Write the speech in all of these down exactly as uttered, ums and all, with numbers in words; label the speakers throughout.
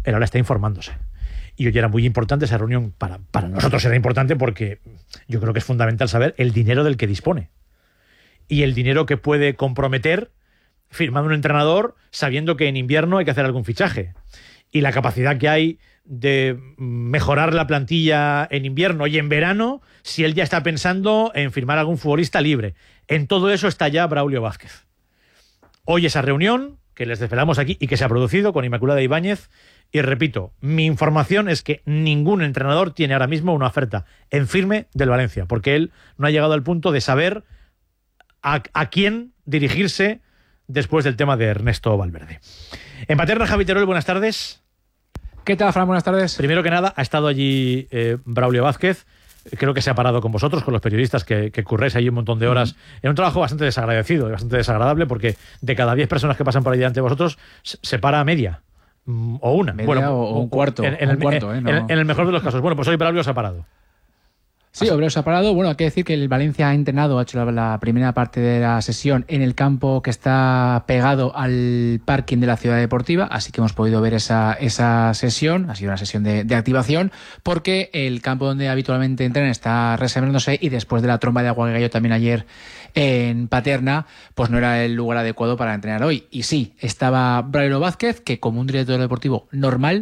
Speaker 1: él ahora está informándose. Y hoy era muy importante esa reunión, para, para nosotros era importante porque yo creo que es fundamental saber el dinero del que dispone. Y el dinero que puede comprometer firmando un entrenador sabiendo que en invierno hay que hacer algún fichaje. Y la capacidad que hay de mejorar la plantilla en invierno y en verano si él ya está pensando en firmar algún futbolista libre. En todo eso está ya Braulio Vázquez. Hoy esa reunión, que les desvelamos aquí y que se ha producido con Inmaculada Ibáñez, y repito, mi información es que ningún entrenador tiene ahora mismo una oferta en firme del Valencia, porque él no ha llegado al punto de saber a, a quién dirigirse después del tema de Ernesto Valverde. En Paterna, Javi Teruel, buenas tardes.
Speaker 2: ¿Qué tal, Fran? Buenas tardes.
Speaker 1: Primero que nada, ha estado allí eh, Braulio Vázquez. Creo que se ha parado con vosotros, con los periodistas que, que curréis ahí un montón de horas. Mm. En un trabajo bastante desagradecido, bastante desagradable, porque de cada diez personas que pasan por ahí delante de vosotros, se para media. O una.
Speaker 2: Media
Speaker 1: bueno,
Speaker 2: o, o un cuarto.
Speaker 1: En, en,
Speaker 2: un
Speaker 1: el,
Speaker 2: cuarto
Speaker 1: en,
Speaker 2: eh, no.
Speaker 1: en, en el mejor de los casos. Bueno, pues hoy Braulio se ha parado.
Speaker 2: Sí, Braulio se ha parado. Bueno, hay que decir que el Valencia ha entrenado, ha hecho la, la primera parte de la sesión en el campo que está pegado al parking de la Ciudad Deportiva, así que hemos podido ver esa, esa sesión. Ha sido una sesión de, de activación, porque el campo donde habitualmente entrenan está reservándose, y después de la tromba de agua que cayó también ayer en Paterna, pues no era el lugar adecuado para entrenar hoy. Y sí, estaba Braulio Vázquez, que como un director deportivo normal,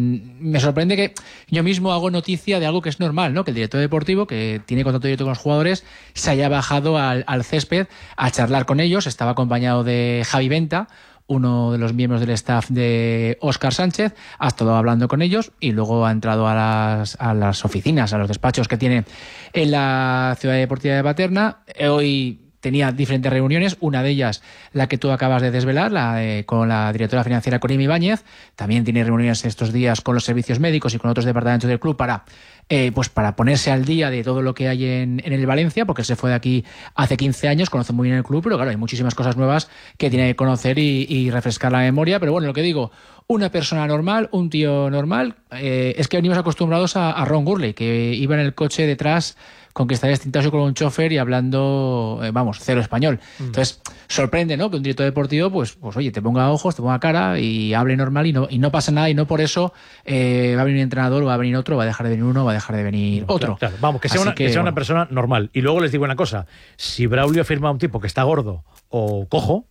Speaker 2: me sorprende que yo mismo hago noticia de algo que es normal, ¿no? Que el director deportivo, que tiene contacto directo con los jugadores, se haya bajado al, al césped a charlar con ellos. Estaba acompañado de Javi Venta, uno de los miembros del staff de Óscar Sánchez, ha estado hablando con ellos y luego ha entrado a las, a las oficinas, a los despachos que tiene en la Ciudad Deportiva de Paterna. Hoy tenía diferentes reuniones, una de ellas la que tú acabas de desvelar, la de, con la directora financiera Corina Ibáñez. También tiene reuniones estos días con los servicios médicos y con otros departamentos del club para eh, pues para ponerse al día de todo lo que hay en, en el Valencia, porque se fue de aquí hace quince años, conoce muy bien el club, pero claro, hay muchísimas cosas nuevas que tiene que conocer y, y refrescar la memoria. Pero bueno, lo que digo, una persona normal, un tío normal. Eh, es que venimos acostumbrados a, a Ron Gurley, que iba en el coche detrás con que estaría distinto con un chofer y hablando, eh, vamos, cero español. Mm. Entonces, sorprende, ¿no? Que un director deportivo, pues, pues oye, te ponga ojos, te ponga cara y hable normal y no, y no pasa nada, y no por eso eh, va a venir un entrenador, va a venir otro, va a dejar de venir uno, va a dejar de venir otro.
Speaker 1: Claro, claro. Vamos, que sea, una, que, que sea bueno. una persona normal. Y luego les digo una cosa, si Braulio firma a un tipo que está gordo o cojo,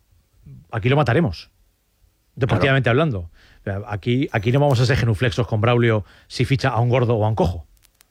Speaker 1: aquí lo mataremos, deportivamente claro. hablando. Aquí, aquí no vamos a ser genuflexos con Braulio si ficha a un gordo o a un cojo.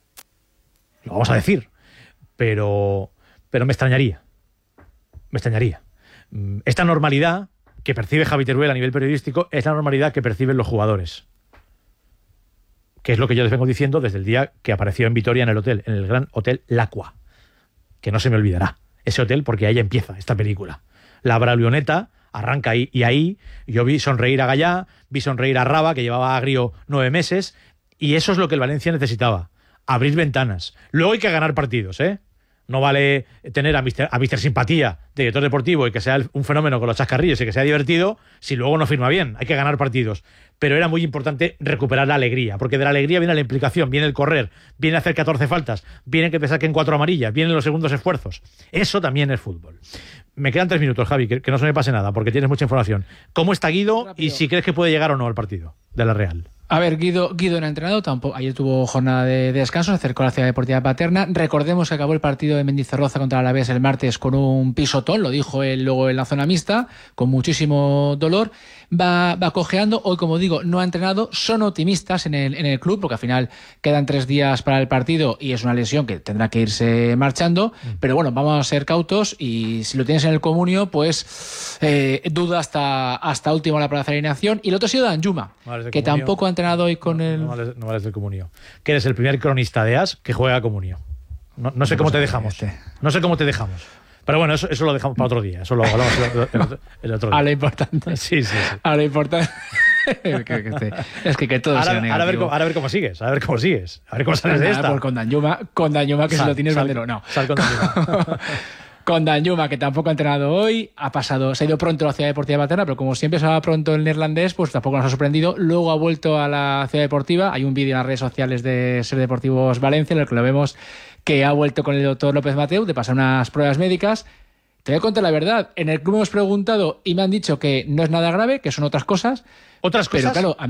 Speaker 1: Lo vamos a decir, pero, pero me extrañaría. Me extrañaría. Esta normalidad que percibe Javi Teruel a nivel periodístico es la normalidad que perciben los jugadores. Que es lo que yo les vengo diciendo desde el día que apareció en Vitoria en el hotel, en el gran hotel Lacua. Que no se me olvidará. Ese hotel, porque ahí empieza esta película. La Braulioneta arranca ahí, y ahí yo vi sonreír a Gallá, vi sonreír a Raba, que llevaba agrio nueve meses, y eso es lo que el Valencia necesitaba. Abrir ventanas. Luego hay que ganar partidos, ¿eh? No vale tener a mister, a mister Simpatía, director deportivo, y que sea un fenómeno con los chascarrillos y que sea divertido, si luego no firma bien. Hay que ganar partidos. Pero era muy importante recuperar la alegría, porque de la alegría viene la implicación, viene el correr, viene hacer catorce faltas, viene que te saquen cuatro amarillas, vienen los segundos esfuerzos. Eso también es fútbol. Me quedan tres minutos, Javi, que, que no se me pase nada, porque tienes mucha información. ¿Cómo está Guido Rápido. Y si crees que puede llegar o no al partido de la Real?
Speaker 2: A ver, Guido, Guido no ha entrenado, tampoco, ayer tuvo jornada de, de descanso, se acercó a la Ciudad Deportiva de Paterna. Recordemos que acabó el partido de Mendizorroza contra el Alavés el martes con un pisotón, lo dijo él luego en la zona mixta, con muchísimo dolor. Va, va cojeando, hoy como digo, no ha entrenado. Son optimistas en el, en el club, porque al final quedan tres días para el partido y es una lesión que tendrá que irse marchando, mm. pero bueno, vamos a ser cautos, y si lo tienes en el comunio, pues eh, duda hasta, hasta última hora para hacer la alineación. Y el otro ha sido Danjuma, vale, que comunio. Tampoco ha entrenado hoy con
Speaker 1: no,
Speaker 2: el...
Speaker 1: No vales, no vales del comunio. Que eres el primer cronista de A S que juega comunio. No, no sé no cómo te dejamos. Este. No sé cómo te dejamos. Pero bueno, eso, eso lo dejamos para otro día. Eso lo hablamos el, el, el otro día.
Speaker 2: A lo importante.
Speaker 1: Sí, sí, sí.
Speaker 2: A lo importante. Es que, que todo
Speaker 1: ahora,
Speaker 2: sea
Speaker 1: negativo. Ahora a, ver cómo, ahora a ver cómo sigues. A ver cómo sigues. A ver cómo sales de esta.
Speaker 2: Pues con Danjuma, con Danjuma que sal, si lo tienes bandero. No.
Speaker 1: Sal con Danjuma.
Speaker 2: Con Danjuma, que tampoco ha entrenado hoy, ha pasado, se ha ido pronto a la Ciudad Deportiva de Paterna, pero como siempre se va pronto el neerlandés, pues tampoco nos ha sorprendido. Luego ha vuelto a la Ciudad Deportiva. Hay un vídeo en las redes sociales de Ser Deportivos Valencia en el que lo vemos, que ha vuelto con el doctor López Mateu de pasar unas pruebas médicas. Te voy a contar la verdad. En el club hemos preguntado y me han dicho que no es nada grave, que son otras cosas.
Speaker 1: ¿Otras cosas?
Speaker 2: Pero claro, a mí me...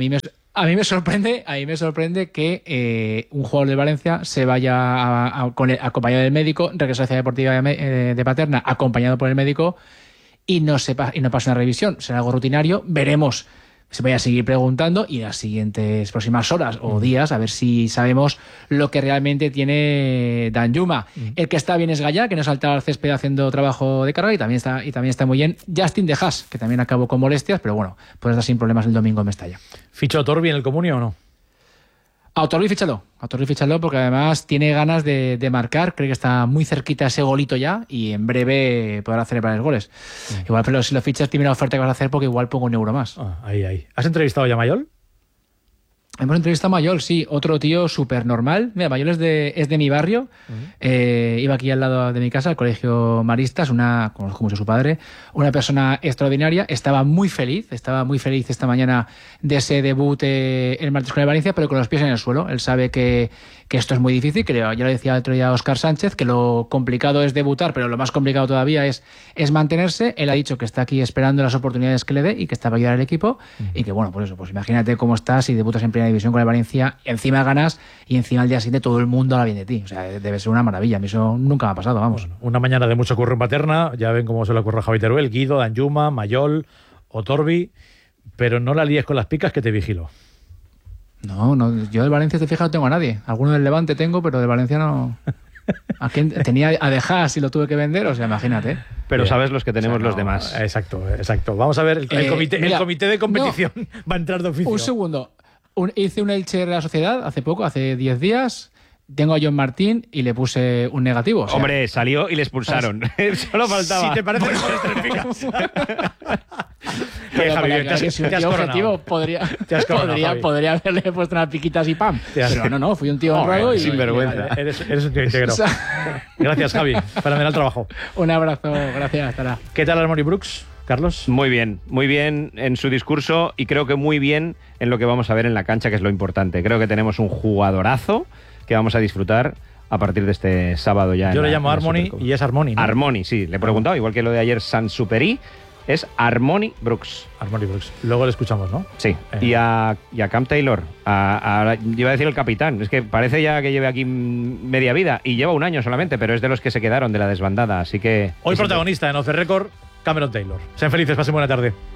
Speaker 2: A mí me sorprende, a mí me sorprende que eh, un jugador de Valencia se vaya a, a, con el, acompañado del médico, regrese a la Ciudad Deportiva de, eh, de Paterna, acompañado por el médico, y no sepa, y no pase una revisión. Será algo rutinario. Veremos. Se vaya a seguir preguntando y en las siguientes próximas horas o días a ver si sabemos lo que realmente tiene Danjuma. Mm. El que está bien es Gallá, que no saltaba al césped haciendo trabajo de carga y también está y también está muy bien Justin De Haas, que también acabó con molestias, pero bueno, puede estar sin problemas el domingo en Mestalla.
Speaker 1: ¿Fichó Torbi en el Comunio o no?
Speaker 2: A Torbi fíchalo, a Torbi fíchalo porque además tiene ganas de, de marcar, cree que está muy cerquita ese golito ya y en breve podrá celebrar los goles. Mm. Igual, pero si lo fichas, dime la oferta que vas a hacer porque igual pongo un euro más.
Speaker 1: Ah, ahí, ahí. ¿Has entrevistado ya a Mayol?
Speaker 2: Hemos entrevistado a Mayol, sí, otro tío súper normal. Mira, Mayol es de, es de mi barrio, uh-huh. eh, iba aquí al lado de mi casa, al Colegio Maristas, una, conozco mucho a su padre, una persona extraordinaria, estaba muy feliz, estaba muy feliz esta mañana de ese debut eh, el martes con el Valencia, pero con los pies en el suelo. Él sabe que, que esto es muy difícil, que ya lo decía el otro día Óscar Sánchez, que lo complicado es debutar, pero lo más complicado todavía es, es mantenerse. Él ha dicho que está aquí esperando las oportunidades que le dé y que está para ayudar al equipo, uh-huh. y que bueno, pues eso, pues imagínate cómo estás si debutas en primera división con el Valencia, encima ganas y encima al día siguiente todo el mundo habla bien de ti. O sea, debe ser una maravilla. A mí eso nunca me ha pasado, vamos.
Speaker 1: Bueno, una mañana de mucho curro en Paterna, ya ven cómo se le ocurre a Javi Teruel, Guido, Danjuma, Mayol o Torbi, pero no la líes con las picas que te vigilo.
Speaker 2: No, no, yo del Valencia, te fijas, no tengo a nadie. Alguno del Levante tengo, pero del Valencia no. ¿A quién tenía a De Haas y lo tuve que vender? O sea, imagínate.
Speaker 3: Pero sabes los que tenemos, o sea, no, los demás.
Speaker 1: Exacto, exacto. Vamos a ver, el, el, eh, comité, mira, el comité de competición no, va a entrar de oficio.
Speaker 2: Un segundo. Un, hice un Elche Real Sociedad hace poco, hace diez días. Tengo a John Martín y le puse un negativo. O sea,
Speaker 3: hombre, salió y le expulsaron. Solo faltaba.
Speaker 1: Si te parece que
Speaker 2: Pero Javi, te has, que si un tío objetivo podría, podría, podría haberle puesto unas piquitas y pam. Pero no, no, fui un tío honrado oh, y
Speaker 3: sin vergüenza.
Speaker 1: Eres, eres un tío íntegro. Gracias, Javi. Fenomenal el trabajo.
Speaker 2: Un abrazo, gracias, hasta la.
Speaker 1: ¿Qué tal Harmony Brooks, Carlos?
Speaker 3: Muy bien, muy bien en su discurso y creo que muy bien en lo que vamos a ver en la cancha, que es lo importante. Creo que tenemos un jugadorazo que vamos a disfrutar a partir de este sábado ya.
Speaker 1: Yo le
Speaker 3: la,
Speaker 1: llamo Harmony y es Harmony, ¿no?
Speaker 3: Harmony, sí. Le he preguntado, igual que lo de ayer Sansuperi, es Harmony Brooks.
Speaker 1: Harmony Brooks. Luego le escuchamos, ¿no?
Speaker 3: Sí. Eh. Y, a, y a Cam Taylor. A, a, iba a decir el capitán. Es que parece ya que lleve aquí media vida y lleva un año solamente, pero es de los que se quedaron de la desbandada, así que...
Speaker 1: Hoy protagonista en Off the Record, Cameron Taylor. Sean felices, pasen buena tarde.